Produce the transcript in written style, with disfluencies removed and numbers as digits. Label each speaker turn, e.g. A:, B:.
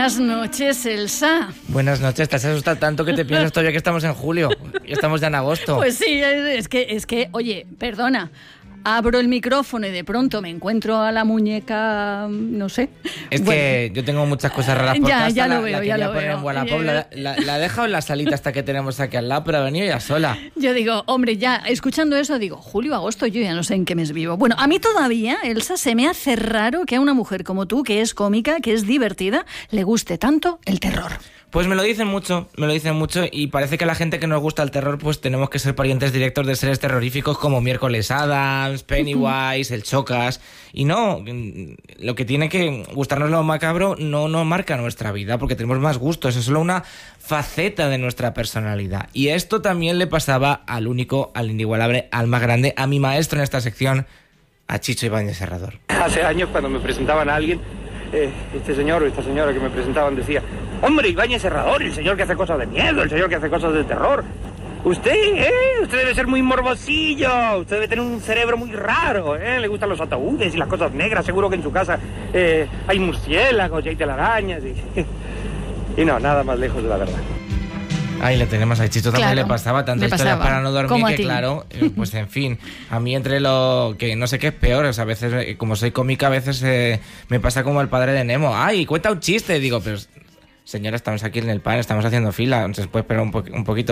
A: Buenas noches, Elsa.
B: Buenas noches, te has asustado tanto que te piensas todavía que estamos en julio. Y estamos ya en agosto.
A: Pues sí, es que, oye, perdona. Abro el micrófono y de pronto me encuentro a la muñeca, no sé.
B: Es que yo tengo muchas cosas raras por casa.
A: Ya lo
B: la
A: veo.
B: poner en Wallapop, la he dejado en la salita hasta que tenemos aquí al lado, pero ha venido ya sola.
A: Yo digo, hombre, ya escuchando eso digo, julio, agosto, yo ya no sé en qué mes vivo. Bueno, a mí todavía, Elsa, se me hace raro que a una mujer como tú, que es cómica, que es divertida, le guste tanto el terror.
B: Pues me lo dicen mucho y parece que a la gente que nos gusta el terror pues tenemos que ser parientes directos de seres terroríficos como Miércoles Addams, Pennywise, el Chocas. Y no, lo que tiene que gustarnos lo macabro no nos marca nuestra vida porque tenemos más gustos, es solo una faceta de nuestra personalidad. Y esto también le pasaba al único, al inigualable, al más grande, a mi maestro en esta sección, a Chicho Ibáñez Serrador.
C: Hace años cuando me presentaban a alguien, este señor o esta señora que me presentaban decía: hombre, Ibáñez Serrador, el señor que hace cosas de miedo, el señor que hace cosas de terror. Usted debe ser muy morbosillo, usted debe tener un cerebro muy raro, le gustan los ataúdes y las cosas negras, seguro que en su casa hay murciélagos y hay telarañas y no, nada más lejos de la verdad.
B: Ahí le tenemos a Chicho, también le pasaba tanta historia para no dormir que claro, pues en fin, a mí entre lo que no sé qué es peor, o sea, a veces como soy cómica a veces me pasa como el padre de Nemo, ay, cuenta un chiste, digo, pero señora, estamos aquí en el pan, estamos haciendo fila, entonces puede esperar un poquito.